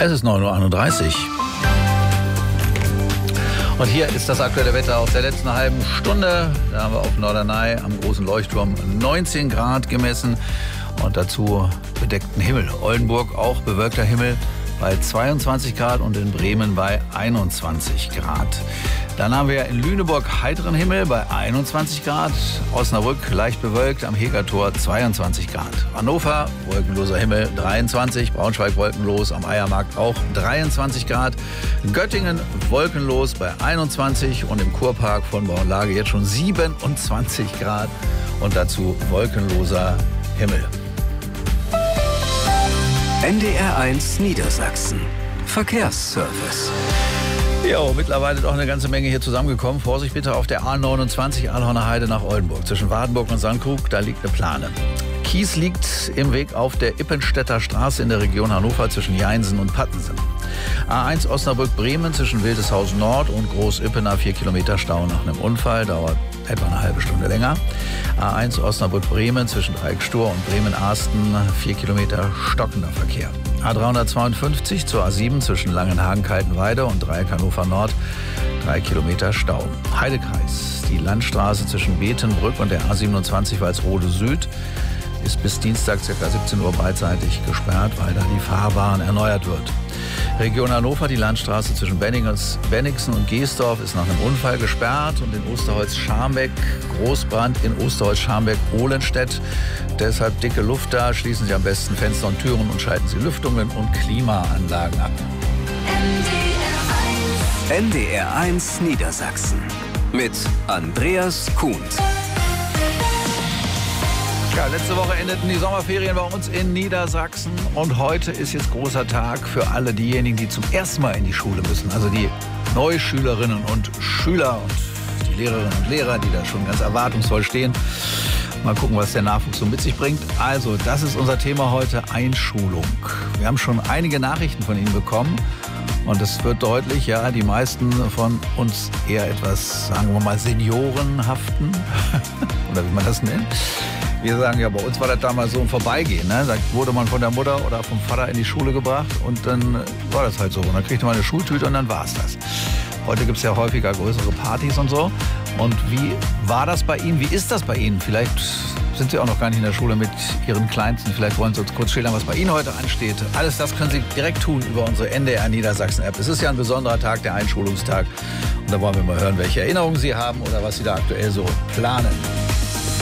Es ist 9:31 Uhr. Und hier ist das aktuelle Wetter aus der letzten halben Stunde. Da haben wir auf Norderney am großen Leuchtturm 19 Grad gemessen und dazu bedeckten Himmel. Oldenburg auch bewölkter Himmel bei 22 Grad und in Bremen bei 21 Grad. Dann haben wir in Lüneburg heiteren Himmel bei 21 Grad, Osnabrück leicht bewölkt, am Hegertor 22 Grad. Hannover, wolkenloser Himmel 23, Braunschweig wolkenlos, am Eiermarkt auch 23 Grad. Göttingen wolkenlos bei 21 und im Kurpark von Braunlage jetzt schon 27 Grad und dazu wolkenloser Himmel. NDR1 Niedersachsen. Verkehrsservice. Ja, mittlerweile doch eine ganze Menge hier zusammengekommen. Vorsicht bitte auf der A29 Alhorner Heide nach Oldenburg. Zwischen Wardenburg und Sandkrug, da liegt eine Plane. Kies liegt im Weg auf der Ippenstädter Straße in der Region Hannover zwischen Jeinsen und Pattensen. A1 Osnabrück-Bremen zwischen Wildeshausen Nord und Groß-Ippener 4 Kilometer Stau nach einem Unfall, dauert etwa eine halbe Stunde länger. A1 Osnabrück-Bremen zwischen Dreieck-Stur und Bremen-Arsten 4 Kilometer stockender Verkehr. A352 zur A7 zwischen Langenhagen-Kaltenweide und Dreieck Hannover Nord 3 Kilometer Stau. Heidekreis, die Landstraße zwischen Betenbrück und der A27 Walsrode Süd ist bis Dienstag ca. 17 Uhr beidseitig gesperrt, weil da die Fahrbahn erneuert wird. Region Hannover, die Landstraße zwischen Bennigsen und Geesdorf ist nach einem Unfall gesperrt und in Osterholz-Scharmbeck Großbrand in Osterholz-Scharmbeck-Ohlenstedt. Deshalb dicke Luft da, schließen Sie am besten Fenster und Türen und schalten Sie Lüftungen und Klimaanlagen ab. NDR1 Niedersachsen mit Andreas Kuhn. Ja, letzte Woche endeten die Sommerferien bei uns in Niedersachsen und heute ist jetzt großer Tag für alle diejenigen, die zum ersten Mal in die Schule müssen. Also die Neuschülerinnen und Schüler und die Lehrerinnen und Lehrer, die da schon ganz erwartungsvoll stehen. Mal gucken, was der Nachwuchs so mit sich bringt. Also, das ist unser Thema heute, Einschulung. Wir haben schon einige Nachrichten von Ihnen bekommen. Und es wird deutlich, ja, die meisten von uns eher etwas, sagen wir mal, seniorenhaften. Oder wie man das nennt. Wir sagen ja, bei uns war das damals so ein Vorbeigehen. Ne? Da wurde man von der Mutter oder vom Vater in die Schule gebracht und dann war das halt so. Und dann kriegte man eine Schultüte und dann war es das. Heute gibt es ja häufiger größere Partys und so. Und wie war das bei Ihnen? Wie ist das bei Ihnen? Vielleicht sind Sie auch noch gar nicht in der Schule mit Ihren Kleinsten. Vielleicht wollen Sie uns kurz schildern, was bei Ihnen heute ansteht. Alles das können Sie direkt tun über unsere NDR Niedersachsen-App. Es ist ja ein besonderer Tag, der Einschulungstag. Und da wollen wir mal hören, welche Erinnerungen Sie haben oder was Sie da aktuell so planen.